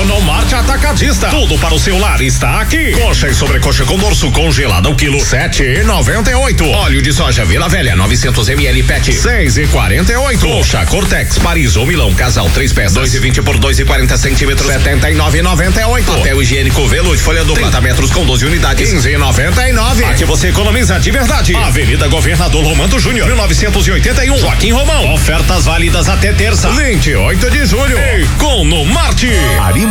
no Marte Atacadista. Tudo para o seu lar está aqui. Coxa e sobrecoxa com dorso congelado ao quilo 7,98. Óleo de soja Vila Velha 900 ml PET 6,48. Coxa Cortex Paris ou Milão casal 3 peças 2,20 por 2,40 centímetros 79,98. Papel higiênico Velude folha dupla 30 metros com 12 unidades 15,99. Aqui você economiza de verdade. Avenida Governador Romano Júnior 1981 Joaquim Romão. Ofertas válidas até terça 28 de julho. E com no Marte.